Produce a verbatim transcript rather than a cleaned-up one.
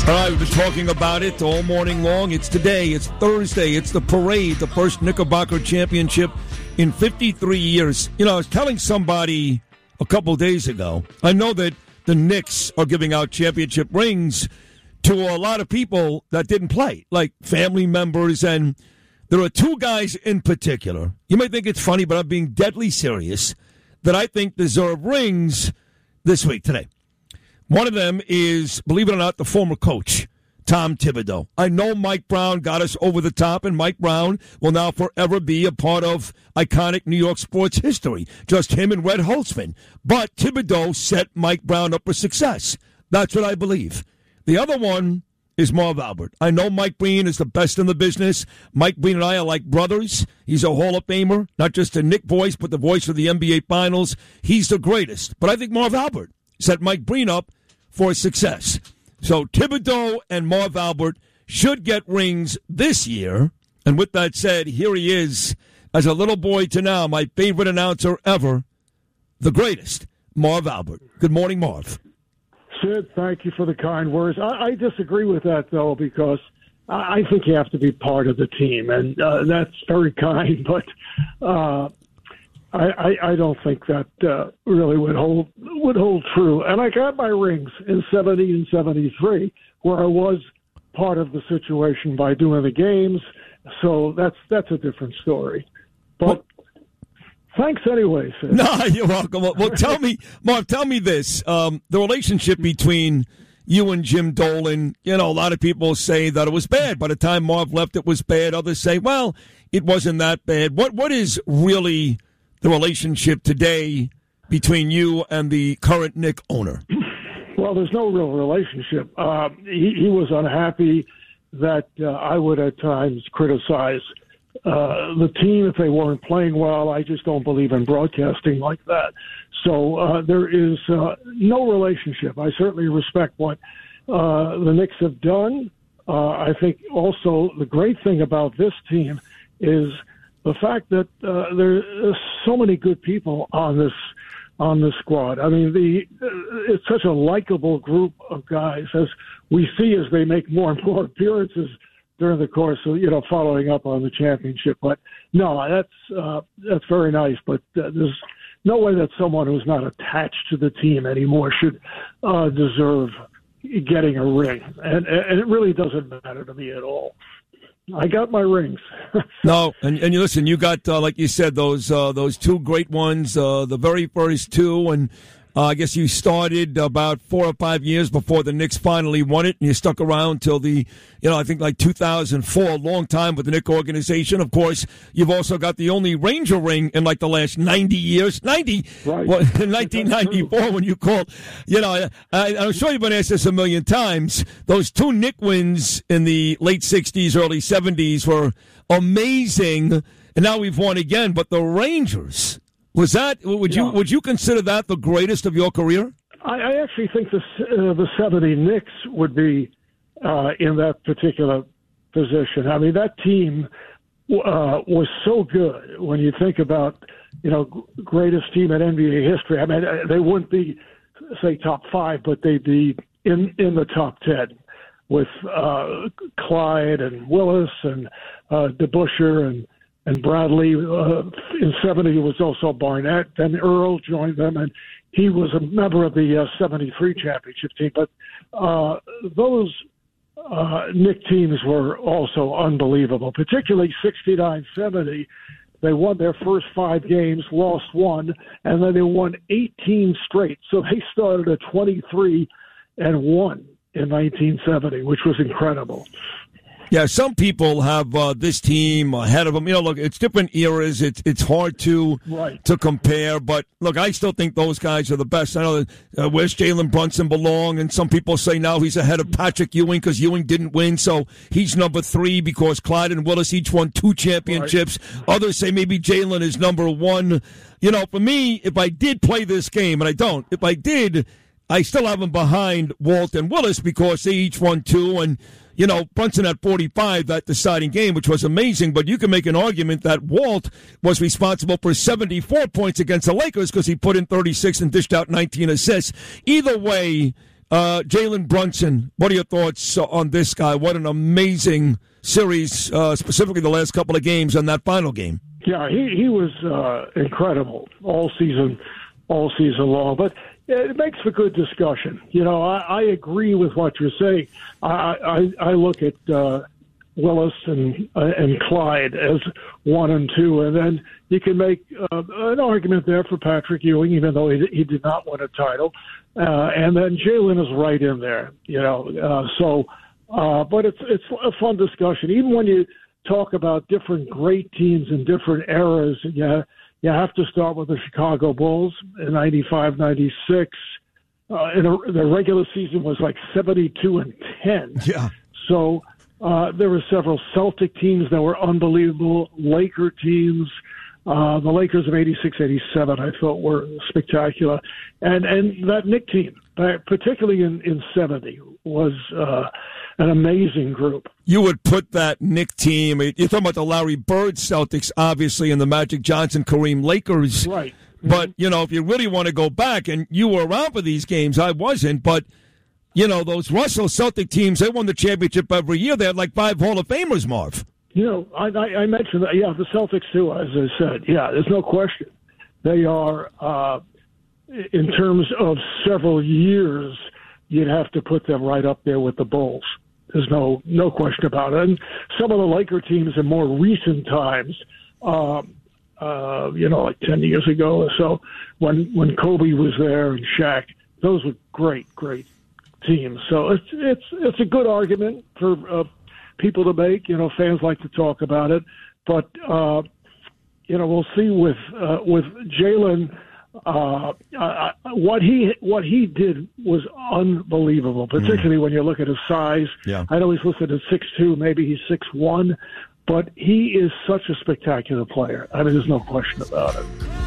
All right, we've been talking about it all morning long. It's today. It's Thursday. It's the parade, the first Knickerbocker championship in fifty-three years. You know, I was telling somebody a couple days ago, I know that the Knicks are giving out championship rings to a lot of people that didn't play, like family members, and there are two guys in particular. You may think it's funny, but I'm being deadly serious, that I think deserve rings this week, today. One of them is, believe it or not, the former coach, Tom Thibodeau. I know Mike Brown got us over the top, and Mike Brown will now forever be a part of iconic New York sports history. Just him and Red Holtzman. But Thibodeau set Mike Brown up for success. That's what I believe. The other one is Marv Albert. I know Mike Breen is the best in the business. Mike Breen and I are like brothers. He's a Hall of Famer, not just a Knick voice, but the voice of the N B A Finals. He's the greatest. But I think Marv Albert set Mike Breen up for success. So Thibodeau and Marv Albert should get rings this year. And with that said, here he is, as a little boy to now, my favorite announcer ever, the greatest, Marv Albert. Good morning, Marv. Sid, thank you for the kind words. I, I disagree with that, though, because I, I think you have to be part of the team, and uh, that's very kind, but uh, I, I, I don't think that uh, really would hold would hold true. And I got my rings in seventy and seventy-three, where I was part of the situation by doing the games. So that's that's a different story. But well, thanks anyway, Sid. No, you're welcome. Well, well tell me, Marv, tell me this. Um, the relationship between you and Jim Dolan, you know, a lot of people say that it was bad. By the time Marv left, it was bad. Others say, well, it wasn't that bad. What What is really the relationship today between you and the current Knick owner? Well, there's no real relationship. Uh, he, he was unhappy that uh, I would at times criticize uh, the team if they weren't playing well. I just don't believe in broadcasting like that. So uh, there is uh, no relationship. I certainly respect what uh, the Knicks have done. Uh, I think also the great thing about this team is the fact that uh, there are so many good people on this on this squad. I mean, the uh, it's such a likable group of guys, as we see as they make more and more appearances during the course of, you know, following up on the championship. But no, that's uh, that's very nice. But uh, there's no way that someone who's not attached to the team anymore should uh, deserve getting a ring, and and it really doesn't matter to me at all. I got my rings. No, and, and you listen, you got, uh, like you said, those uh, those two great ones, uh, the very first two, and uh, I guess you started about four or five years before the Knicks finally won it, and you stuck around till the, you know, I think like two thousand four, a long time with the Knick organization. Of course, you've also got the only Ranger ring in like the last ninety years. ninety, right. Well, in nineteen ninety-four when you called, you know, I, I'm sure you've been asked this a million times. Those two Knick wins in the late sixties, early seventies were amazing, and now we've won again. But the Rangers, was that, would you yeah. would you consider that the greatest of your career? I, I actually think the uh, the seventy Knicks would be uh, in that particular position. I mean, that team uh, was so good when you think about, you know, greatest team in N B A history. I mean, they wouldn't be, say, top five, but they'd be in, in the top ten with uh, Clyde and Willis and uh, DeBusschere and And Bradley. Uh, in seventy, it was also Barnett. Then Earl joined them, and he was a member of the uh, seventy-three championship team. But uh, those uh, Knick teams were also unbelievable, particularly sixty-nine seventy. They won their first five games, lost one, and then they won eighteen straight. So they started at twenty-three and one in nineteen seventy, which was incredible. Yeah, some people have uh, this team ahead of them. You know, look, it's different eras. It's it's hard to right. to compare. But, look, I still think those guys are the best. I know that, uh, where's Jalen Brunson belong? And some people say now he's ahead of Patrick Ewing because Ewing didn't win. So he's number three because Clyde and Willis each won two championships. Right. Others say maybe Jalen is number one. You know, for me, if I did play this game, and I don't, if I did, I still have them behind Walt and Willis because they each won two. And, you know, Brunson had forty-five, that deciding game, which was amazing. But you can make an argument that Walt was responsible for seventy-four points against the Lakers because he put in thirty-six and dished out nineteen assists. Either way, Uh, Jalen Brunson, what are your thoughts uh, on this guy? What an amazing series, uh, specifically the last couple of games and that final game. Yeah, he, he was uh, incredible all season, all season long. But it makes for good discussion. You know, I, I agree with what you're saying. I, I, I look at uh, Willis and uh, and Clyde as one and two, and then you can make uh, an argument there for Patrick Ewing, even though he, he did not win a title. Uh, and then Jalen is right in there, you know. Uh, so, uh, but it's it's a fun discussion. Even when you talk about different great teams in different eras, you, you have to start with the Chicago Bulls in ninety-five ninety-six. Uh, in a, the regular season was like seventy-two and ten. Yeah. So uh, there were several Celtic teams that were unbelievable, Laker teams. Uh, the Lakers of eighty-six eighty-seven, I thought, were spectacular. And and that Knick team, particularly in, in seventy, was uh, an amazing group. You would put that Knick team, you're talking about the Larry Bird Celtics, obviously, and the Magic Johnson, Kareem Lakers. Right. But, you know, if you really want to go back, and you were around for these games, I wasn't, but, you know, those Russell Celtic teams, they won the championship every year. They had like five Hall of Famers, Marv. You know, I, I, I mentioned that, yeah, the Celtics, too, as I said. Yeah, there's no question. They are, uh, in terms of several years, you'd have to put them right up there with the Bulls. There's no no question about it. And some of the Laker teams in more recent times, um, uh, you know, like ten years ago or so, when, when Kobe was there and Shaq, those were great, great teams. So it's it's it's a good argument for uh, people to make. You know, fans like to talk about it, but uh, you know, we'll see with uh, with Jalen. Uh, uh, what he what he did was unbelievable, particularly mm. when you look at his size. Yeah. I know he's listed at six two, maybe he's six one, but he is such a spectacular player. I mean, there's no question about it.